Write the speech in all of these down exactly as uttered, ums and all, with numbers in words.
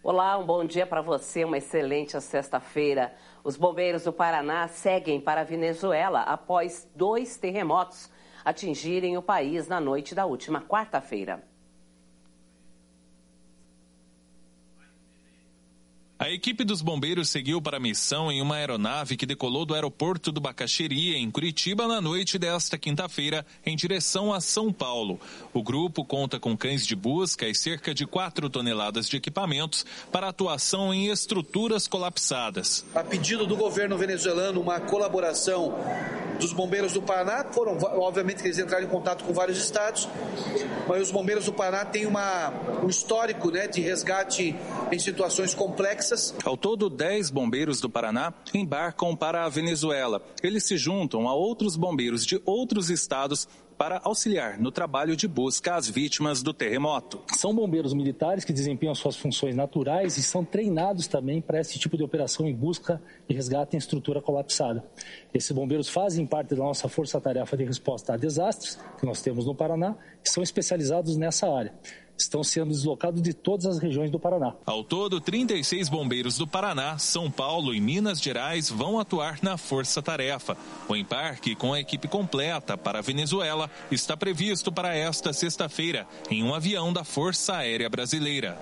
Olá, um bom dia para você, uma excelente sexta-feira. Os bombeiros do Paraná seguem para a Venezuela após dois terremotos atingirem o país na noite da última quarta-feira. A equipe dos bombeiros seguiu para a missão em uma aeronave que decolou do aeroporto do Bacaxeria, em Curitiba, na noite desta quinta-feira, em direção a São Paulo. O grupo conta com cães de busca e cerca de quatro toneladas de equipamentos para atuação em estruturas colapsadas. A pedido do governo venezuelano, uma colaboração dos bombeiros do Paraná, foram, obviamente, que eles entraram em contato com vários estados, mas os bombeiros do Paraná têm uma, um histórico, né, de resgate em situações complexas. Ao todo, dez bombeiros do Paraná embarcam para a Venezuela. Eles se juntam a outros bombeiros de outros estados para auxiliar no trabalho de busca às vítimas do terremoto. São bombeiros militares que desempenham suas funções naturais e são treinados também para esse tipo de operação em busca e resgate em estrutura colapsada. Esses bombeiros fazem parte da nossa força-tarefa de resposta a desastres que nós temos no Paraná e são especializados nessa área. Estão sendo deslocados de todas as regiões do Paraná. Ao todo, trinta e seis bombeiros do Paraná, São Paulo e Minas Gerais vão atuar na força-tarefa. O embarque com a equipe completa para a Venezuela está previsto para esta sexta-feira, em um avião da Força Aérea Brasileira.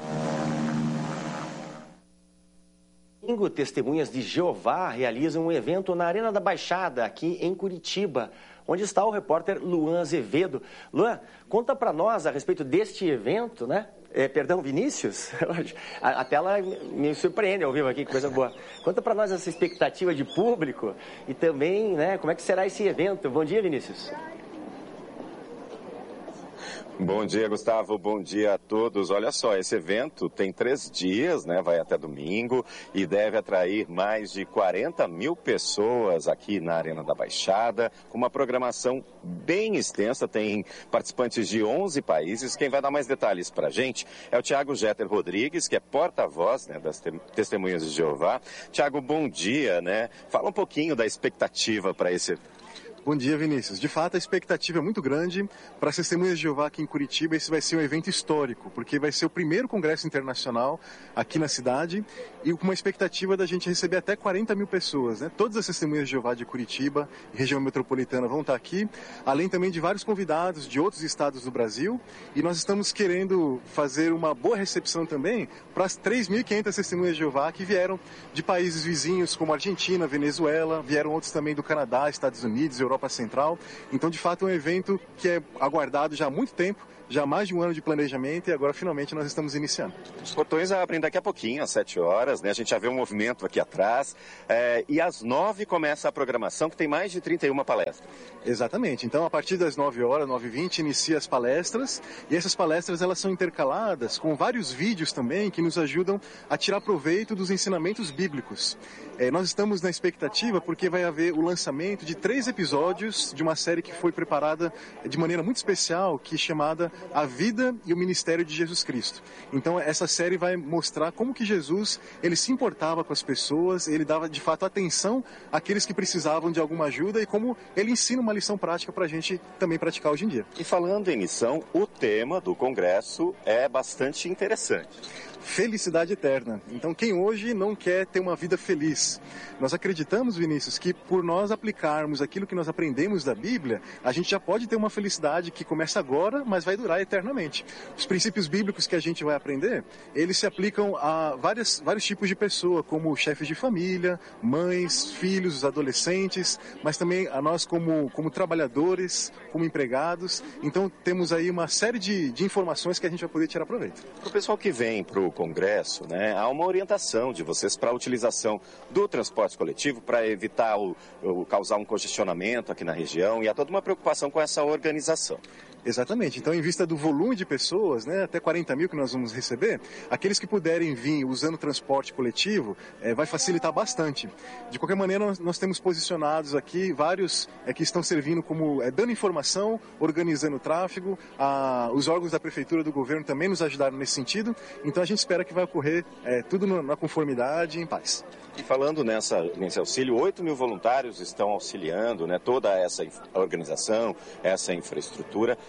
Domingo, Testemunhas de Jeová realizam um evento na Arena da Baixada, aqui em Curitiba, onde está o repórter Luan Azevedo. Luan, conta para nós a respeito deste evento, né? É, perdão, Vinícius? A, a tela me surpreende ao vivo aqui, que coisa boa. Conta para nós essa expectativa de público e também, né, como é que será esse evento. Bom dia, Vinícius. Bom dia, Gustavo. Bom dia a todos. Olha só, esse evento tem três dias, né? Vai até domingo e deve atrair mais de quarenta mil pessoas aqui na Arena da Baixada, com uma programação bem extensa. Tem participantes de onze países. Quem vai dar mais detalhes para a gente é o Tiago Jeter Rodrigues, que é porta-voz, né, das Testemunhas de Jeová. Tiago, bom dia, né? Fala um pouquinho da expectativa para esse evento. Bom dia, Vinícius. De fato, a expectativa é muito grande para as Testemunhas de Jeová aqui em Curitiba. Esse vai ser um evento histórico, porque vai ser o primeiro congresso internacional aqui na cidade e com uma expectativa da gente receber até quarenta mil pessoas, né? Todas as Testemunhas de Jeová de Curitiba e região metropolitana vão estar aqui, além também de vários convidados de outros estados do Brasil. E nós estamos querendo fazer uma boa recepção também para as três mil e quinhentas Testemunhas de Jeová que vieram de países vizinhos como Argentina, Venezuela, vieram outros também do Canadá, Estados Unidos, Europa Central. Então, de fato, é um evento que é aguardado já há muito tempo, já há mais de um ano de planejamento e agora finalmente nós estamos iniciando. Os portões abrem daqui a pouquinho, às sete horas, né? A gente já vê um movimento aqui atrás. É, e às nove começa a programação, que tem mais de trinta e uma palestras. Exatamente. Então, a partir das nove horas, nove e vinte, inicia as palestras. E essas palestras, elas são intercaladas com vários vídeos também que nos ajudam a tirar proveito dos ensinamentos bíblicos. É, nós estamos na expectativa porque vai haver o lançamento de três episódios de uma série que foi preparada de maneira muito especial, que é chamada A Vida e o Ministério de Jesus Cristo. Então, essa série vai mostrar como que Jesus, ele se importava com as pessoas, ele dava de fato atenção àqueles que precisavam de alguma ajuda e como ele ensina uma lição prática para a gente também praticar hoje em dia. E falando em missão, o tema do congresso é bastante interessante. Felicidade eterna. Então, quem hoje não quer ter uma vida feliz? Nós acreditamos, Vinícius, que por nós aplicarmos aquilo que nós aprendemos da Bíblia, a gente já pode ter uma felicidade que começa agora, mas vai durar eternamente. Os princípios bíblicos que a gente vai aprender, eles se aplicam a várias, vários tipos de pessoa, como chefes de família, mães, filhos, adolescentes, mas também a nós como, como trabalhadores, como empregados. Então, temos aí uma série de, de informações que a gente vai poder tirar proveito. Para o pessoal que vem para o Congresso, né, há uma orientação de vocês para a utilização do transporte coletivo para evitar o, o causar um congestionamento aqui na região e há toda uma preocupação com essa organização. Exatamente. Então, em vista do volume de pessoas, né, até quarenta mil que nós vamos receber, aqueles que puderem vir usando o transporte coletivo, é, vai facilitar bastante. De qualquer maneira, nós, nós temos posicionados aqui vários é, que estão servindo como é, dando informação, organizando o tráfego. A, os órgãos da Prefeitura do Governo também nos ajudaram nesse sentido. Então, a gente espera que vai ocorrer é, tudo no, na conformidade e em paz. E falando nessa, nesse auxílio, oito mil voluntários estão auxiliando, né, toda essa organização, essa infraestrutura.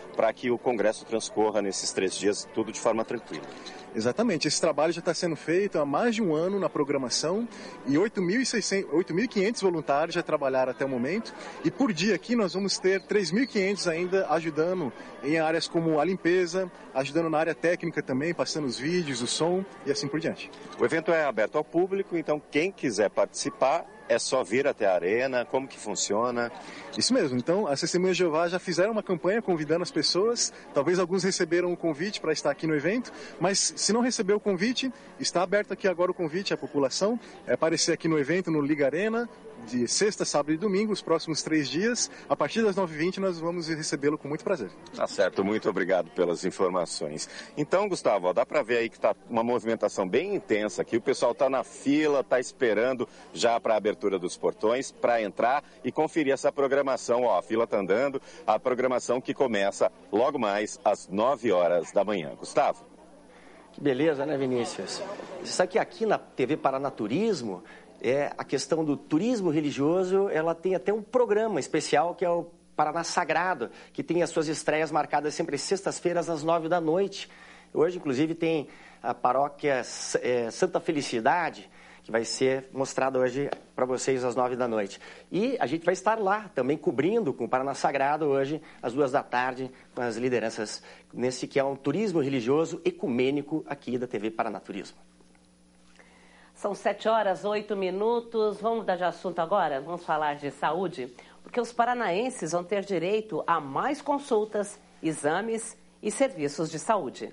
para que o Congresso transcorra nesses três dias tudo de forma tranquila. Exatamente, esse trabalho já está sendo feito há mais de um ano na programação e oito mil e quinhentos voluntários já trabalharam até o momento e por dia aqui nós vamos ter três mil e quinhentos ainda ajudando em áreas como a limpeza, ajudando na área técnica também, passando os vídeos, o som e assim por diante. O evento é aberto ao público, então quem quiser participar é só vir até a arena, como que funciona? Isso mesmo, então as Testemunhas de Jeová já fizeram uma campanha convidando as pessoas, talvez alguns receberam o convite para estar aqui no evento, mas se não recebeu o convite, está aberto aqui agora o convite à população, é aparecer aqui no evento no Liga Arena, de sexta, sábado e domingo, os próximos três dias, a partir das nove e vinte nós vamos recebê-lo com muito prazer. Tá certo, muito obrigado pelas informações. Então, Gustavo, ó, dá para ver aí que está uma movimentação bem intensa aqui, o pessoal está na fila, está esperando já para a abertura dos portões, para entrar e conferir essa programação, ó, a fila está andando, a programação que começa logo mais às nove horas da manhã. Gustavo? Que beleza, né, Vinícius? Você sabe que aqui na T V Paraná Turismo, é, a questão do turismo religioso, ela tem até um programa especial que é o Paraná Sagrado, que tem as suas estreias marcadas sempre sextas-feiras às nove da noite. Hoje, inclusive, tem a paróquia é, Santa Felicidade, que vai ser mostrada hoje para vocês às nove da noite. E a gente vai estar lá também cobrindo com o Paraná Sagrado hoje, às duas da tarde, com as lideranças nesse que é um turismo religioso ecumênico aqui da T V Paraná Turismo. São sete horas, oito minutos. Vamos mudar de assunto agora? Vamos falar de saúde? Porque os paranaenses vão ter direito a mais consultas, exames e serviços de saúde.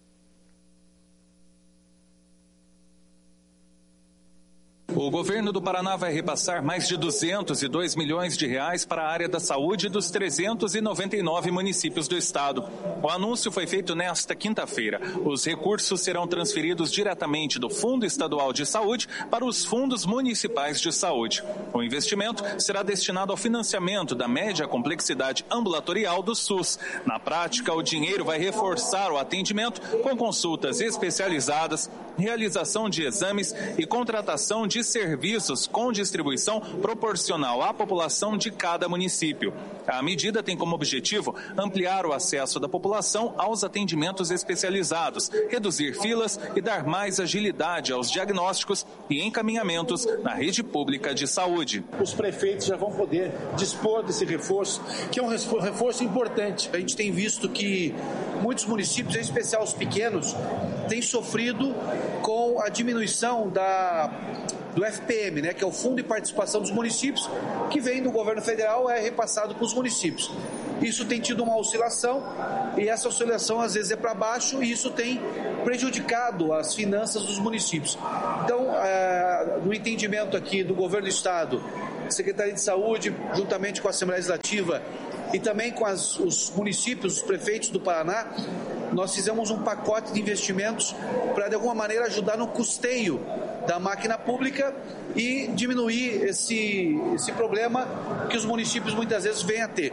O governo do Paraná vai repassar mais de duzentos e dois milhões de reais para a área da saúde dos trezentos e noventa e nove municípios do estado. O anúncio foi feito nesta quinta-feira. Os recursos serão transferidos diretamente do Fundo Estadual de Saúde para os fundos municipais de saúde. O investimento será destinado ao financiamento da média complexidade ambulatorial do SUS. Na prática, o dinheiro vai reforçar o atendimento com consultas especializadas, realização de exames e contratação de serviços com distribuição proporcional à população de cada município. A medida tem como objetivo ampliar o acesso da população aos atendimentos especializados, reduzir filas e dar mais agilidade aos diagnósticos e encaminhamentos na rede pública de saúde. Os prefeitos já vão poder dispor desse reforço, que é um reforço importante. A gente tem visto que muitos municípios, em especial os pequenos, têm sofrido com a diminuição da, do F P M, né, que é o Fundo de Participação dos Municípios, que vem do governo federal, é repassado para os municípios. Isso tem tido uma oscilação e essa oscilação às vezes é para baixo e isso tem prejudicado as finanças dos municípios. Então, é, no entendimento aqui do governo do estado, Secretaria de Saúde, juntamente com a Assembleia Legislativa e também com as, os municípios, os prefeitos do Paraná, nós fizemos um pacote de investimentos para, de alguma maneira, ajudar no custeio da máquina pública e diminuir esse, esse problema que os municípios muitas vezes vêm a ter.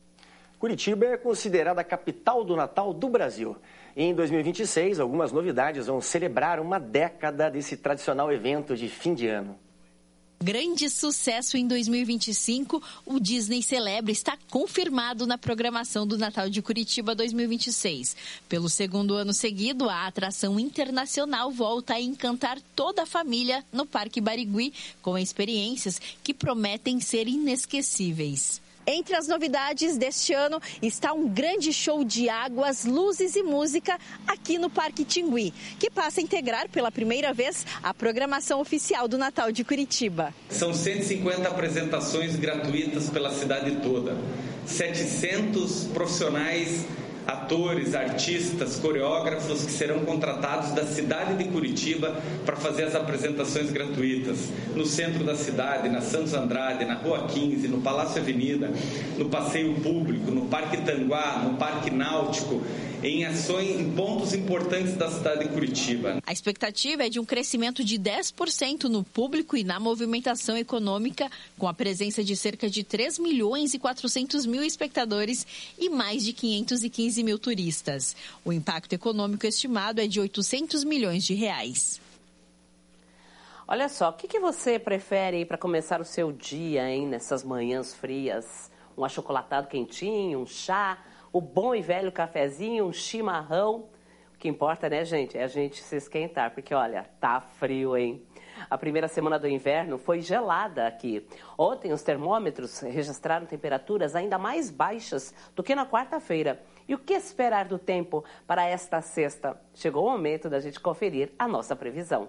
Curitiba é considerada a capital do Natal do Brasil. Em dois mil e vinte e seis, algumas novidades vão celebrar uma década desse tradicional evento de fim de ano. Grande sucesso em dois mil e vinte e cinco, o Disney Celebra está confirmado na programação do Natal de Curitiba dois mil e vinte e seis. Pelo segundo ano seguido, a atração internacional volta a encantar toda a família no Parque Barigui, com experiências que prometem ser inesquecíveis. Entre as novidades deste ano está um grande show de águas, luzes e música aqui no Parque Tingui, que passa a integrar pela primeira vez a programação oficial do Natal de Curitiba. São cento e cinquenta apresentações gratuitas pela cidade toda, setecentos profissionais, atores, artistas, coreógrafos que serão contratados da cidade de Curitiba para fazer as apresentações gratuitas no centro da cidade, na Santos Andrade, na Rua quinze, no Palácio Avenida, no Passeio Público, no Parque Tanguá, no Parque Náutico, em ações em pontos importantes da cidade de Curitiba. A expectativa é de um crescimento de dez por cento no público e na movimentação econômica, com a presença de cerca de três milhões e quatrocentos mil espectadores e mais de quinhentos e quinze mil turistas. O impacto econômico estimado é de oitocentos milhões de reais. Olha só, o que, que você prefere para começar o seu dia, hein, nessas manhãs frias? Um achocolatado quentinho, um chá o bom e velho cafezinho, um chimarrão. O que importa, né, gente, é a gente se esquentar, porque, olha, tá frio, hein? A primeira semana do inverno foi gelada aqui. Ontem, os termômetros registraram temperaturas ainda mais baixas do que na quarta-feira. E o que esperar do tempo para esta sexta? Chegou o momento da gente conferir a nossa previsão.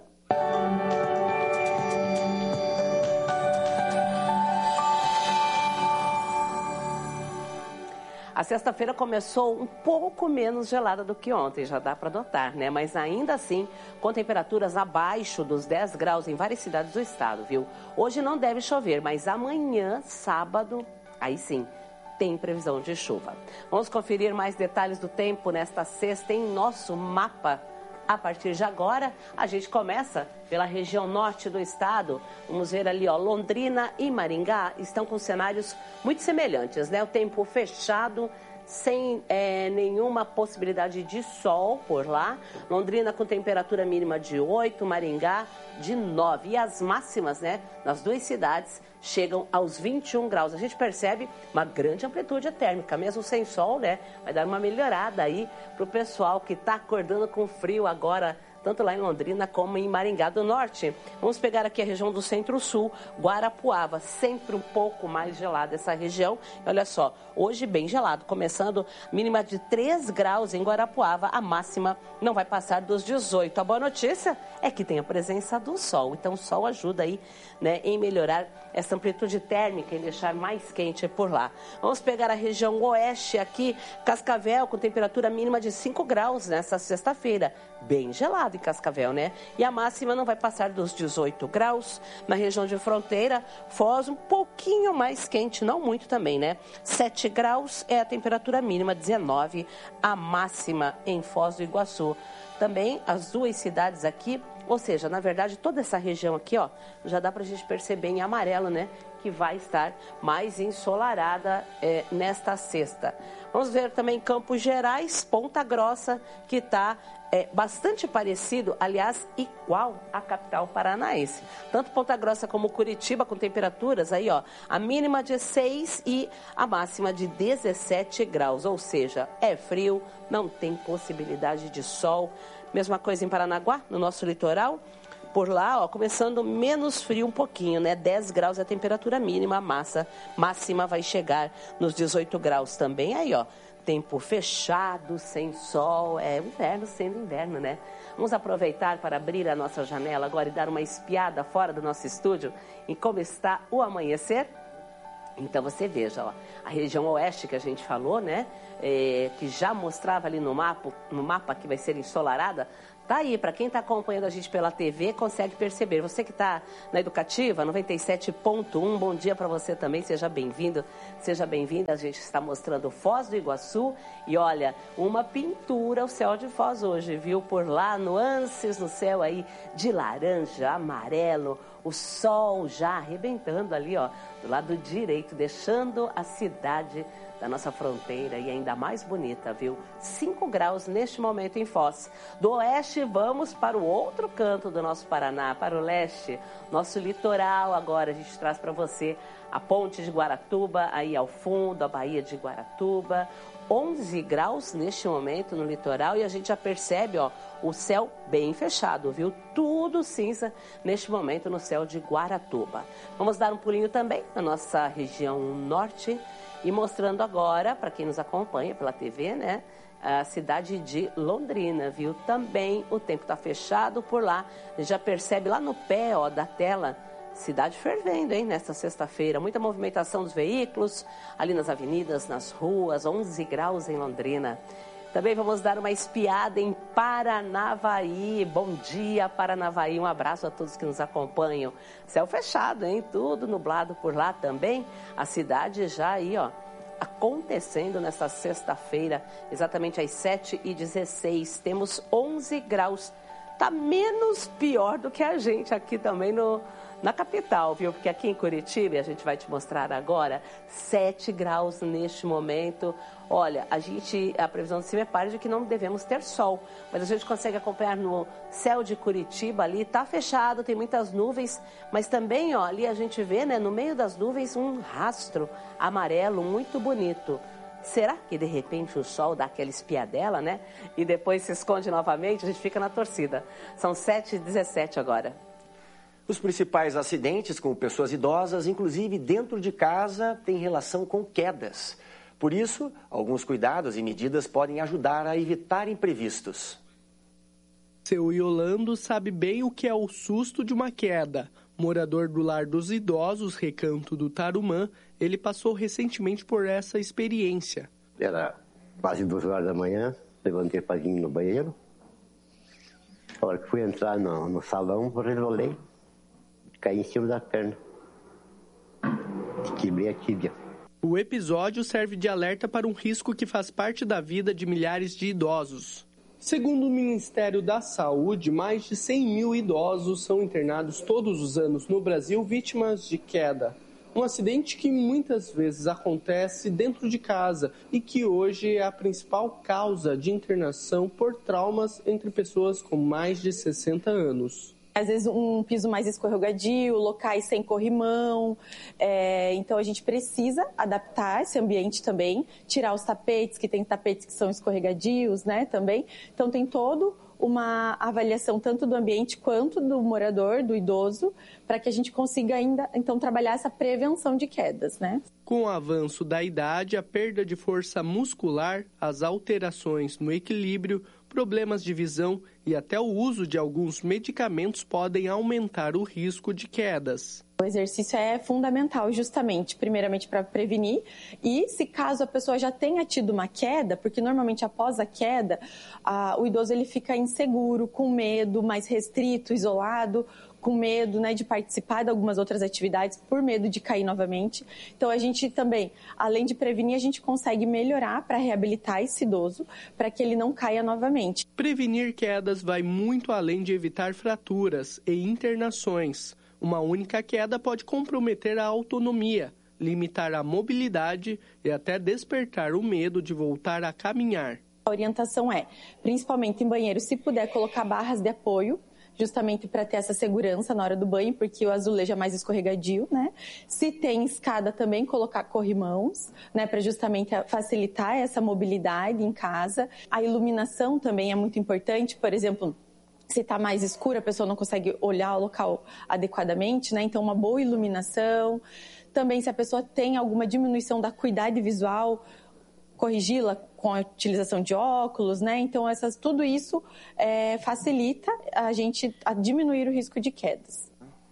A sexta-feira começou um pouco menos gelada do que ontem, já dá para notar, né? Mas ainda assim, com temperaturas abaixo dos dez graus em várias cidades do estado, viu? Hoje não deve chover, mas amanhã, sábado, aí sim, tem previsão de chuva. Vamos conferir mais detalhes do tempo nesta sexta em nosso mapa. A partir de agora, a gente começa pela região norte do estado. Vamos ver ali, ó, Londrina e Maringá estão com cenários muito semelhantes, né? O tempo fechado, sem é, nenhuma possibilidade de sol por lá. Londrina com temperatura mínima de oito, Maringá de nove. E as máximas, né, nas duas cidades chegam aos vinte e um graus. A gente percebe uma grande amplitude térmica, mesmo sem sol, né? Vai dar uma melhorada aí para o pessoal que está acordando com frio agora, tanto lá em Londrina como em Maringá do Norte. Vamos pegar aqui a região do Centro-Sul, Guarapuava, sempre um pouco mais gelada essa região. Olha só, hoje bem gelado, começando mínima de três graus em Guarapuava, a máxima não vai passar dos dezoito. A boa notícia é que tem a presença do sol, então o sol ajuda aí, né, em melhorar essa amplitude térmica e deixar mais quente por lá. Vamos pegar a região oeste aqui, Cascavel, com temperatura mínima de cinco graus nessa sexta-feira, bem gelado em Cascavel, né? E a máxima não vai passar dos dezoito graus. Na região de fronteira, Foz um pouquinho mais quente, não muito também, né? sete graus é a temperatura mínima, dezenove a máxima em Foz do Iguaçu. Também as duas cidades aqui, ou seja, na verdade, toda essa região aqui, ó, já dá pra gente perceber em amarelo, né? Que vai estar mais ensolarada é, nesta sexta. Vamos ver também Campos Gerais, Ponta Grossa, que está é, bastante parecido, aliás, igual à capital paranaense. Tanto Ponta Grossa como Curitiba, com temperaturas aí, ó, a mínima de seis e a máxima de dezessete graus. Ou seja, é frio, não tem possibilidade de sol. Mesma coisa em Paranaguá, no nosso litoral. Por lá, ó, começando menos frio um pouquinho, né? dez graus é a temperatura mínima, a massa máxima vai chegar nos dezoito graus também. Aí, ó, tempo fechado, sem sol, é inverno sendo inverno, né? Vamos aproveitar para abrir a nossa janela agora e dar uma espiada fora do nosso estúdio em como está o amanhecer. Então você veja, ó, a região oeste que a gente falou, né? É, que já mostrava ali no mapa, no mapa que vai ser ensolarada. Tá aí, para quem está acompanhando a gente pela T V, consegue perceber. Você que está na Educativa, noventa e sete ponto um, bom dia para você também, seja bem-vindo, seja bem-vinda. A gente está mostrando Foz do Iguaçu e olha, uma pintura o céu de Foz hoje, viu? Por lá, nuances no céu aí de laranja, amarelo, o sol já arrebentando ali, ó, do lado direito, deixando a cidade da nossa fronteira e ainda mais bonita, viu? cinco graus neste momento em Foz. Do oeste, vamos para o outro canto do nosso Paraná, para o leste, nosso litoral. Agora a gente traz para você a ponte de Guaratuba, aí ao fundo, a Baía de Guaratuba. onze graus neste momento no litoral e a gente já percebe, ó, o céu bem fechado, viu? Tudo cinza neste momento no céu de Guaratuba. Vamos dar um pulinho também na nossa região norte e mostrando agora, para quem nos acompanha pela T V, né, a cidade de Londrina, viu? Também o tempo está fechado por lá. A gente já percebe lá no pé, ó, da tela, cidade fervendo, hein, nesta sexta-feira. Muita movimentação dos veículos, ali nas avenidas, nas ruas, onze graus em Londrina. Também vamos dar uma espiada em Paranavaí. Bom dia, Paranavaí. Um abraço a todos que nos acompanham. Céu fechado, hein? Tudo nublado por lá também. A cidade já aí, ó, acontecendo nesta sexta-feira, exatamente às sete e dezesseis. Temos onze graus. Tá menos pior do que a gente aqui também no, na capital, viu? Porque aqui em Curitiba, a gente vai te mostrar agora, sete graus neste momento. Olha, a gente, a previsão de cima é para de que não devemos ter sol, mas a gente consegue acompanhar no céu de Curitiba ali, tá fechado, tem muitas nuvens, mas também, ó, ali a gente vê, né, no meio das nuvens um rastro amarelo muito bonito. Será que de repente o sol dá aquela espiadela, né? E depois se esconde novamente? A gente fica na torcida. São sete e dezessete agora. Os principais acidentes com pessoas idosas, inclusive dentro de casa, têm relação com quedas. Por isso, alguns cuidados e medidas podem ajudar a evitar imprevistos. Seu Yolando sabe bem o que é o susto de uma queda. Morador do Lar dos Idosos, Recanto do Tarumã, ele passou recentemente por essa experiência. Era quase duas horas da manhã, levantei para ir no banheiro. Na hora que fui entrar no, no salão, eu resolei cair em cima da perna. Quebrei a tíbia. O episódio serve de alerta para um risco que faz parte da vida de milhares de idosos. Segundo o Ministério da Saúde, mais de cem mil idosos são internados todos os anos no Brasil vítimas de queda. Um acidente que muitas vezes acontece dentro de casa e que hoje é a principal causa de internação por traumas entre pessoas com mais de sessenta anos. Às vezes um piso mais escorregadio, locais sem corrimão, é, então a gente precisa adaptar esse ambiente também, tirar os tapetes, que tem tapetes que são escorregadios, né, também. Então tem todo uma avaliação tanto do ambiente quanto do morador, do idoso, para que a gente consiga ainda, então, trabalhar essa prevenção de quedas, né? Com o avanço da idade, a perda de força muscular, as alterações no equilíbrio, problemas de visão e até o uso de alguns medicamentos podem aumentar o risco de quedas. O exercício é fundamental justamente, primeiramente para prevenir e se caso a pessoa já tenha tido uma queda, porque normalmente após a queda, a, o idoso ele fica inseguro, com medo, mais restrito, isolado, com medo, né, de participar de algumas outras atividades por medo de cair novamente. Então a gente também, além de prevenir, a gente consegue melhorar para reabilitar esse idoso, para que ele não caia novamente. Prevenir quedas vai muito além de evitar fraturas e internações. Uma única queda pode comprometer a autonomia, limitar a mobilidade e até despertar o medo de voltar a caminhar. A orientação é, principalmente em banheiro, se puder colocar barras de apoio, justamente para ter essa segurança na hora do banho, porque o azulejo é mais escorregadio, né? Se tem escada também, colocar corrimãos, né? Para justamente facilitar essa mobilidade em casa. A iluminação também é muito importante, por exemplo, se está mais escuro, a pessoa não consegue olhar o local adequadamente, né? Então, uma boa iluminação. Também, se a pessoa tem alguma diminuição da acuidade visual, corrigi-la com a utilização de óculos, né? Então, essas, tudo isso é, facilita a gente a diminuir o risco de quedas.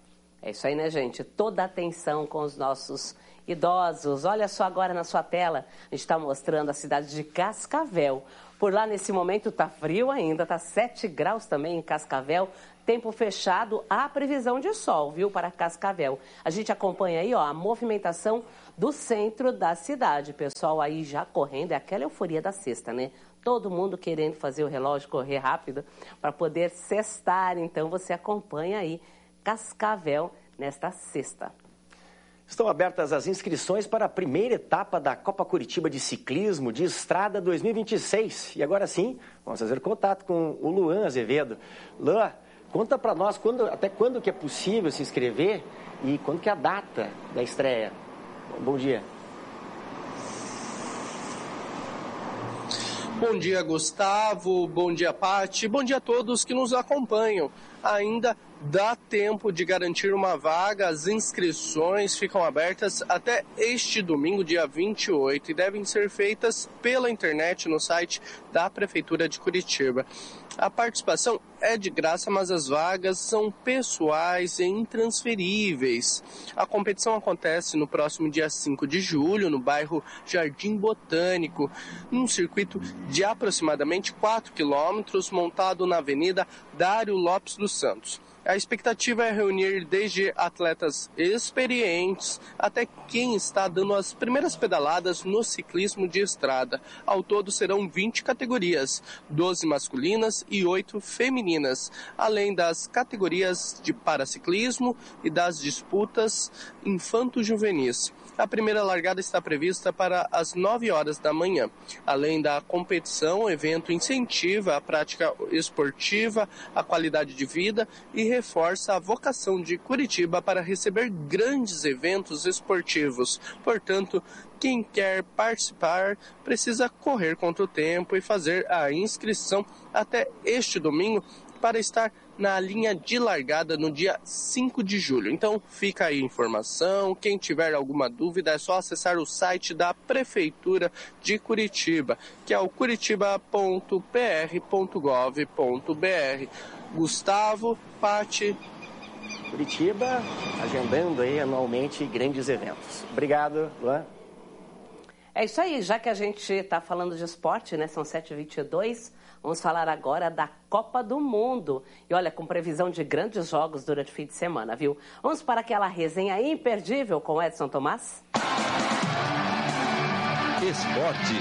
É isso aí, né, gente? Toda a atenção com os nossos idosos. Olha só agora na sua tela, a gente está mostrando a cidade de Cascavel. Por lá, nesse momento, está frio ainda, está sete graus também em Cascavel. Tempo fechado, há previsão de sol, viu, para Cascavel. A gente acompanha aí, ó, a movimentação do centro da cidade. Pessoal aí já correndo, é aquela euforia da sexta, né? Todo mundo querendo fazer o relógio correr rápido para poder sextar. Então, você acompanha aí Cascavel nesta sexta. Estão abertas as inscrições para a primeira etapa da Copa Curitiba de Ciclismo de Estrada dois mil e vinte e seis. E agora sim, vamos fazer contato com o Luan Azevedo. Luan, conta para nós quando, até quando que é possível se inscrever e quando que é a data da estreia. Bom dia. Bom dia, Gustavo. Bom dia, Pati. Bom dia a todos que nos acompanham. Ainda dá tempo de garantir uma vaga. As inscrições ficam abertas até este domingo, dia vinte e oito, e devem ser feitas pela internet no site da Prefeitura de Curitiba. A participação é de graça, mas as vagas são pessoais e intransferíveis. A competição acontece no próximo dia cinco de julho, no bairro Jardim Botânico, num circuito de aproximadamente quatro quilômetros, montado na Avenida Dário Lopes dos Santos. A expectativa é reunir desde atletas experientes até quem está dando as primeiras pedaladas no ciclismo de estrada. Ao todo serão vinte categorias, doze masculinas e oito femininas, além das categorias de paraciclismo e das disputas infanto-juvenis. A primeira largada está prevista para as nove horas da manhã. Além da competição, o evento incentiva a prática esportiva, a qualidade de vida e reforça a vocação de Curitiba para receber grandes eventos esportivos. Portanto, quem quer participar precisa correr contra o tempo e fazer a inscrição até este domingo para estar na linha de largada no dia cinco de julho. Então, fica aí a informação. Quem tiver alguma dúvida é só acessar o site da Prefeitura de Curitiba, que é o curitiba ponto p r ponto gov ponto b r. Gustavo, Pati. Curitiba agendando aí anualmente grandes eventos. Obrigado, Luan. É isso aí, já que a gente está falando de esporte, né? São sete e vinte e dois, vamos falar agora da Copa do Mundo. E olha, com previsão de grandes jogos durante o fim de semana, viu? Vamos para aquela resenha imperdível com Edson Tomás? Esporte.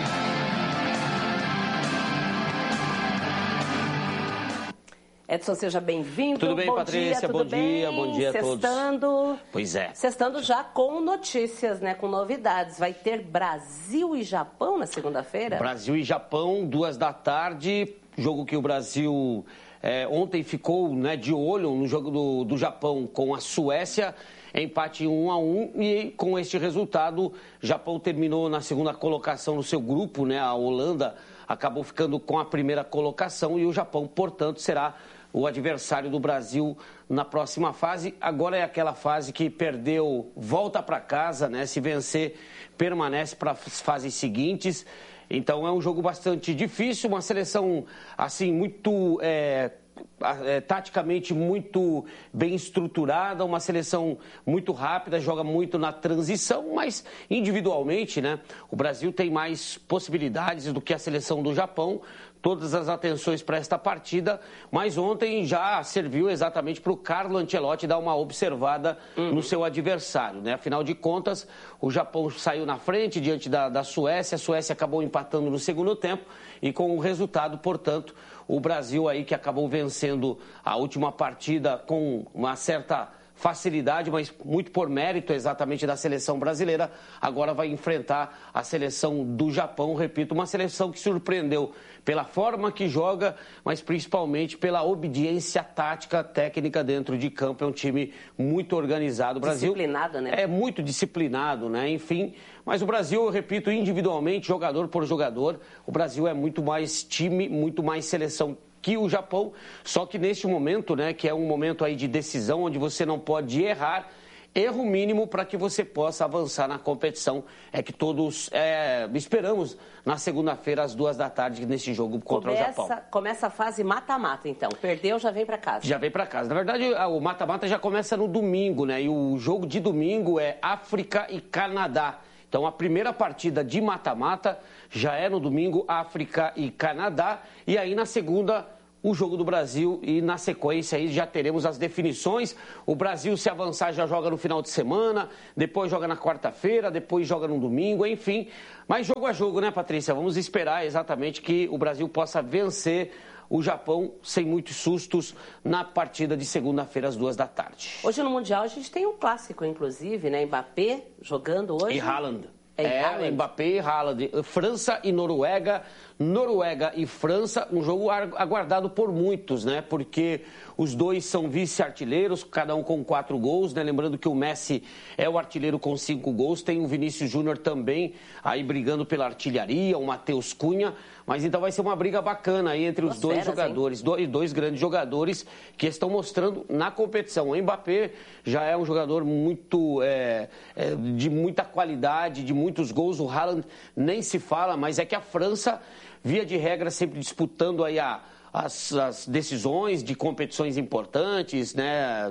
Edson, seja bem-vindo. Tudo bem, bom Patrícia? Dia, bom tudo dia, bem? bom dia a Sextando. todos. Pois é. Sextando já com notícias, né? Com novidades. Vai ter Brasil e Japão na segunda-feira? Brasil e Japão, duas da tarde. Jogo que o Brasil é, ontem ficou, né, de olho no jogo do, do Japão com a Suécia. Empate um a um e com este resultado, Japão terminou na segunda colocação no seu grupo, né? A Holanda acabou ficando com a primeira colocação e o Japão, portanto, será o adversário do Brasil na próxima fase. Agora é aquela fase que perdeu, volta para casa, né? Se vencer, permanece para as fases seguintes. Então é um jogo bastante difícil, uma seleção assim muito é, é, taticamente muito bem estruturada, uma seleção muito rápida, joga muito na transição, mas individualmente, né? O Brasil tem mais possibilidades do que a seleção do Japão. Todas as atenções para esta partida, mas ontem já serviu exatamente para o Carlo Ancelotti dar uma observada uhum. no seu adversário, né? Afinal de contas, o Japão saiu na frente diante da, da Suécia, a Suécia acabou empatando no segundo tempo e com o resultado, portanto, o Brasil aí que acabou vencendo a última partida com uma certa facilidade, mas muito por mérito exatamente da seleção brasileira, agora vai enfrentar a seleção do Japão, repito, uma seleção que surpreendeu pela forma que joga, mas principalmente pela obediência tática, técnica dentro de campo. É um time muito organizado. O Brasil disciplinado, né? É muito disciplinado, né? Enfim, mas o Brasil, eu repito, individualmente, jogador por jogador, o Brasil é muito mais time, muito mais seleção que o Japão, só que neste momento, né, que é um momento aí de decisão, onde você não pode errar, erro mínimo para que você possa avançar na competição, é que todos é, esperamos na segunda-feira, às duas da tarde, nesse jogo contra começa, o Japão. Começa a fase mata-mata, então. Perdeu, já vem para casa. Já vem para casa. Na verdade, o mata-mata já começa no domingo, né, e o jogo de domingo é África e Canadá. Então, a primeira partida de mata-mata já é no domingo, África e Canadá. E aí, na segunda, o jogo do Brasil. E, na sequência, aí já teremos as definições. O Brasil, se avançar, já joga no final de semana. Depois joga na quarta-feira. Depois joga no domingo, enfim. Mas jogo a jogo, né, Patrícia? Vamos esperar exatamente que o Brasil possa vencer o Japão sem muitos sustos na partida de segunda-feira às duas da tarde. Hoje no Mundial a gente tem um clássico, inclusive, né? Mbappé jogando hoje. E Haaland. É, é Haaland. Mbappé e Haaland. França e Noruega. Noruega e França, um jogo aguardado por muitos, né? Porque os dois são vice-artilheiros, cada um com quatro gols, né? Lembrando que o Messi é o artilheiro com cinco gols, tem o Vinícius Júnior também aí brigando pela artilharia, o Matheus Cunha, mas então vai ser uma briga bacana aí entre os dois jogadores, dois, dois grandes jogadores que estão mostrando na competição. O Mbappé já é um jogador muito é, é, de muita qualidade, de muitos gols, o Haaland nem se fala, mas é que a França, via de regra, sempre disputando aí a, as, as decisões de competições importantes, né?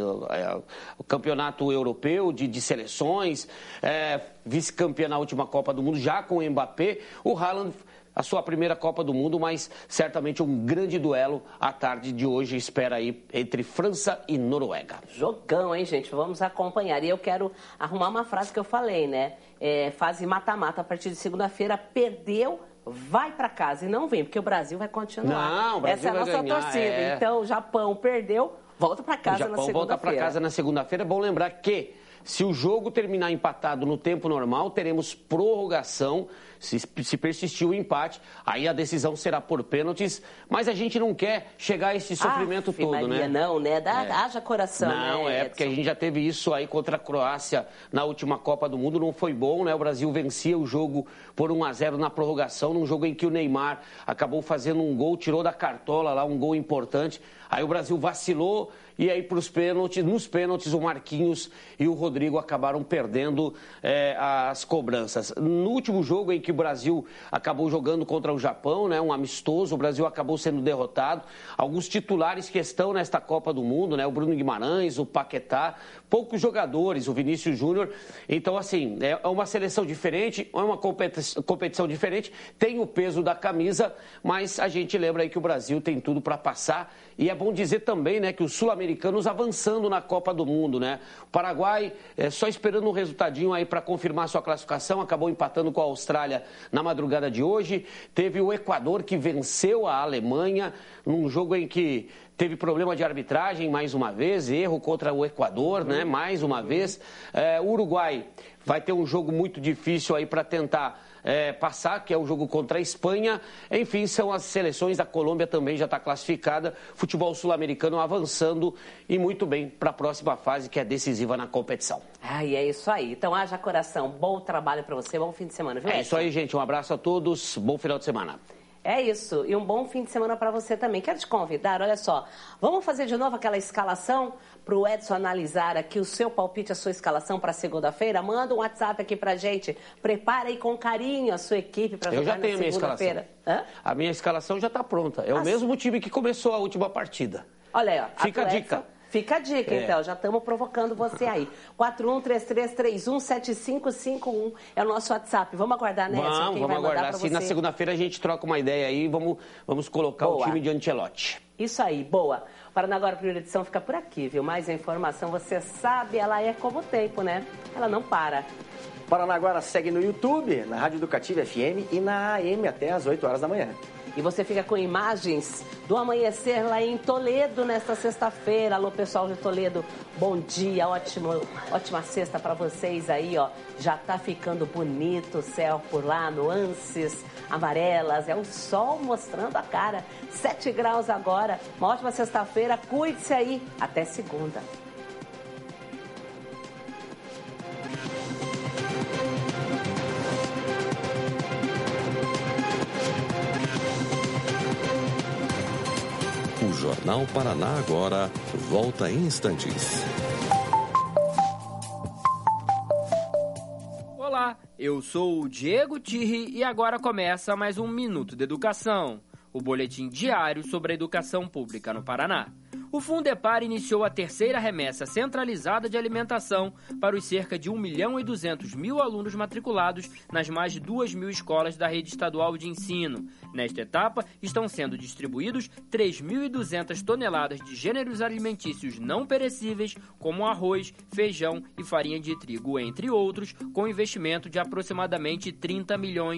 O campeonato europeu de, de seleções, é, vice-campeã na última Copa do Mundo, já com o Mbappé. O Haaland, a sua primeira Copa do Mundo, mas certamente um grande duelo à tarde de hoje espera aí entre França e Noruega. Jogão, hein, gente? Vamos acompanhar. E eu quero arrumar uma frase que eu falei, né? É, fase mata-mata a partir de segunda-feira, perdeu, vai para casa e não vem, porque o Brasil vai continuar. Não, o Brasil Essa é a vai nossa ganhar, torcida. é. Então, o Japão perdeu, volta para casa na segunda-feira. O Japão volta para casa na segunda-feira. É bom lembrar que, se o jogo terminar empatado no tempo normal, teremos prorrogação. Se, se persistir o empate, aí a decisão será por pênaltis, mas a gente não quer chegar a esse sofrimento Aff, todo, Maria, né? Não, né? Dá, É. Haja coração, Não, né, é porque a gente já teve isso aí contra a Croácia na última Copa do Mundo, não foi bom, né? O Brasil vencia o jogo por um a zero na prorrogação, num jogo em que o Neymar acabou fazendo um gol, tirou da cartola lá um gol importante. Aí o Brasil vacilou e aí pros pênaltis, nos pênaltis o Marquinhos e o Rodrigo acabaram perdendo é, as cobranças. No último jogo em que o Brasil acabou jogando contra o Japão, né, um amistoso, o Brasil acabou sendo derrotado. Alguns titulares que estão nesta Copa do Mundo, né, o Bruno Guimarães, o Paquetá, poucos jogadores, o Vinícius Júnior. Então, assim, é uma seleção diferente, é uma competição diferente, tem o peso da camisa, mas a gente lembra aí que o Brasil tem tudo para passar. E é bom dizer também, né, que os sul-americanos avançando na Copa do Mundo, né? O Paraguai é, só esperando um resultadinho aí para confirmar sua classificação, acabou empatando com a Austrália na madrugada de hoje. Teve o Equador que venceu a Alemanha num jogo em que teve problema de arbitragem mais uma vez, erro contra o Equador, né? Mais uma vez. É, o Uruguai vai ter um jogo muito difícil aí para tentar É, passar, que é o jogo contra a Espanha. Enfim, são as seleções. A Colômbia também já está classificada. Futebol sul-americano avançando e muito bem para a próxima fase, que é decisiva na competição. Ai, é isso aí. Então, haja coração. Bom trabalho para você. Bom fim de semana, viu? É isso aí, gente. Um abraço a todos. Bom final de semana. É isso. E um bom fim de semana para você também. Quero te convidar, olha só. Vamos fazer de novo aquela escalação para o Edson analisar aqui o seu palpite, a sua escalação para segunda-feira. Manda um WhatsApp aqui para gente. Prepara aí com carinho a sua equipe para jogar na segunda-feira. A minha escalação já está pronta. É ah, o mesmo time que começou a última partida. Olha aí, ó. Fica a dica. Fica a dica, é. Então. Já estamos provocando você aí. quatro um três três três um sete cinco cinco um é o nosso WhatsApp. Vamos aguardar, né? Vamos, Quem vamos vai aguardar. Assim, você... Na segunda-feira a gente troca uma ideia aí e vamos, vamos colocar boa. O time de Ancelotti. Isso aí, boa. Paraná Agora, a primeira edição fica por aqui, viu? Mais informação, você sabe, ela é como o tempo, né? Ela não para. Paraná Agora segue no YouTube, na Rádio Educativa F M e na A M até às oito horas da manhã. E você fica com imagens do amanhecer lá em Toledo nesta sexta-feira. Alô, pessoal de Toledo, bom dia, ótimo, ótima sexta para vocês aí, ó. Já tá ficando bonito o céu por lá, nuances amarelas, é o sol mostrando a cara. sete graus agora, uma ótima sexta-feira, cuide-se aí, até segunda. O Jornal Paraná Agora volta em instantes. Olá, eu sou o Diego Tirri e agora começa mais um Minuto de Educação, o boletim diário sobre a educação pública no Paraná. O Fundepar iniciou a terceira remessa centralizada de alimentação para os cerca de um milhão e duzentos mil alunos matriculados nas mais de duas mil escolas da rede estadual de ensino. Nesta etapa, estão sendo distribuídos três mil e duzentas toneladas de gêneros alimentícios não perecíveis, como arroz, feijão e farinha de trigo, entre outros, com investimento de aproximadamente trinta milhões